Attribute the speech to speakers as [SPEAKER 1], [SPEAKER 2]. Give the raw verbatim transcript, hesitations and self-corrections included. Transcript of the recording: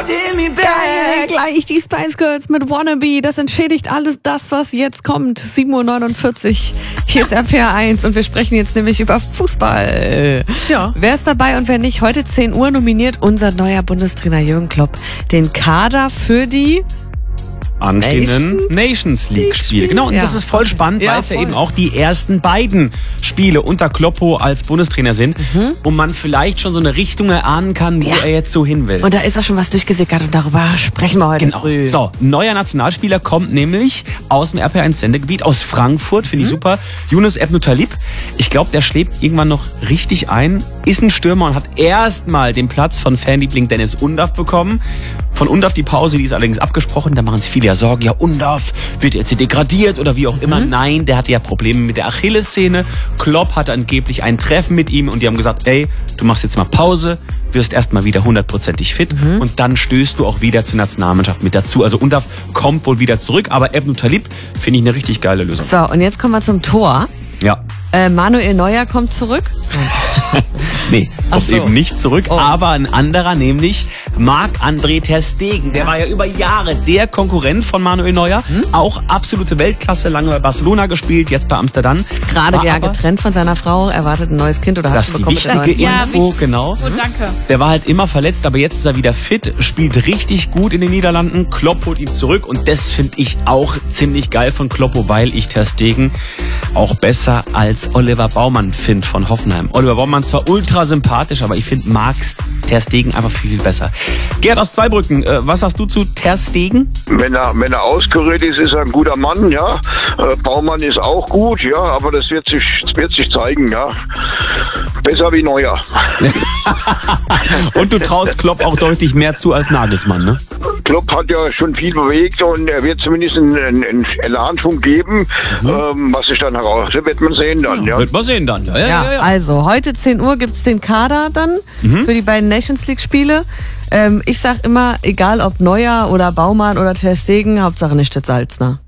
[SPEAKER 1] holding me back.
[SPEAKER 2] Geil, gleich die Spice Girls mit Wannabe. Das entschädigt alles das, was jetzt kommt. sieben Uhr neunundvierzig. Hier ist R P R eins und wir sprechen jetzt nämlich über Fußball.
[SPEAKER 3] Ja.
[SPEAKER 2] Wer ist dabei und wer nicht? Heute zehn Uhr nominiert unser neuer Bundestrainer Jürgen Klopp den Kader für die
[SPEAKER 3] anstehenden Nations League Spiele. Genau, und
[SPEAKER 2] ja.
[SPEAKER 3] das ist voll spannend,
[SPEAKER 2] Ja,
[SPEAKER 3] weil es ja
[SPEAKER 2] voll.
[SPEAKER 3] eben auch die ersten beiden Spiele unter Kloppo als Bundestrainer sind
[SPEAKER 2] Mhm.
[SPEAKER 3] und man vielleicht schon so eine Richtung erahnen kann, wo
[SPEAKER 2] Ja.
[SPEAKER 3] er jetzt so hin will.
[SPEAKER 2] Und da ist auch schon was durchgesickert und darüber sprechen wir heute
[SPEAKER 3] Genau.
[SPEAKER 2] früh.
[SPEAKER 3] So, neuer Nationalspieler kommt nämlich aus dem R P eins Sendegebiet, aus Frankfurt, finde ich
[SPEAKER 2] Mhm.
[SPEAKER 3] super. Yunus Ebnu Talib. Ich glaube, der schlägt irgendwann noch richtig ein, ist ein Stürmer und hat erstmal den Platz von Fanliebling Dennis Undav bekommen. Von Undav die Pause, die ist allerdings abgesprochen. Da machen sich viele ja Sorgen. Ja, Undav, wird jetzt hier degradiert oder wie auch immer.
[SPEAKER 2] Mhm.
[SPEAKER 3] Nein, der hatte ja Probleme mit der Achillessehne. Klopp hatte angeblich ein Treffen mit ihm und die haben gesagt, ey, du machst jetzt mal Pause, wirst erstmal wieder hundertprozentig fit
[SPEAKER 2] Mhm.
[SPEAKER 3] und dann stößt du auch wieder zur Nationalmannschaft mit dazu. Also Undav kommt wohl wieder zurück, aber Ebnu Talib finde ich eine richtig geile Lösung.
[SPEAKER 2] So, und jetzt kommen wir zum Tor.
[SPEAKER 3] Ja.
[SPEAKER 2] Äh, Manuel Neuer kommt zurück.
[SPEAKER 3] Nee,
[SPEAKER 2] Ach
[SPEAKER 3] kommt
[SPEAKER 2] so.
[SPEAKER 3] eben nicht zurück,
[SPEAKER 2] Oh.
[SPEAKER 3] aber ein anderer, nämlich Marc-André ter Stegen. Der war ja über Jahre der Konkurrent von Manuel Neuer.
[SPEAKER 2] Hm?
[SPEAKER 3] Auch absolute Weltklasse, lange bei Barcelona gespielt, jetzt bei Amsterdam.
[SPEAKER 2] Gerade
[SPEAKER 3] War
[SPEAKER 2] ja
[SPEAKER 3] aber-
[SPEAKER 2] getrennt von seiner Frau, erwartet ein neues Kind oder hat
[SPEAKER 3] Das
[SPEAKER 2] schon
[SPEAKER 3] ist die
[SPEAKER 2] bekommen mit der
[SPEAKER 3] wichtige
[SPEAKER 2] neuen Frau.
[SPEAKER 3] Info, genau.
[SPEAKER 1] Gut, danke.
[SPEAKER 3] Der war halt immer verletzt, aber jetzt ist er wieder fit, spielt richtig gut in den Niederlanden. Klopp holt ihn zurück und das finde ich auch ziemlich geil von Kloppo, weil ich ter Stegen auch besser als Oliver Baumann finde von Hoffenheim. Oliver Baumann zwar ultra sympathisch, aber ich finde Marc ter Stegen einfach viel, viel besser. Gerd aus Zweibrücken, äh, was sagst du zu ter Stegen?
[SPEAKER 4] Wenn er, wenn er ausgerührt ist, ist er ein guter Mann, ja. Äh, Baumann ist auch gut, ja, aber das wird sich, das wird sich zeigen, ja. Besser wie Neuer.
[SPEAKER 3] Und du traust Klopp auch deutlich mehr zu als Nagelsmann, ne?
[SPEAKER 4] Klopp hat ja schon viel bewegt und er wird zumindest einen, einen Elanschwung geben.
[SPEAKER 3] Mhm.
[SPEAKER 4] Ähm, was sich dann heraus, wird man sehen dann, ja.
[SPEAKER 3] Wird man sehen dann. Ja, ja,
[SPEAKER 2] Ja,
[SPEAKER 3] ja, ja.
[SPEAKER 2] also heute zehn Uhr gibt's den Kader dann
[SPEAKER 3] Mhm.
[SPEAKER 2] für die beiden Nations League Spiele. Ähm, ich sag immer, egal ob Neuer oder Baumann oder ter Stegen, Hauptsache nicht der Salzner.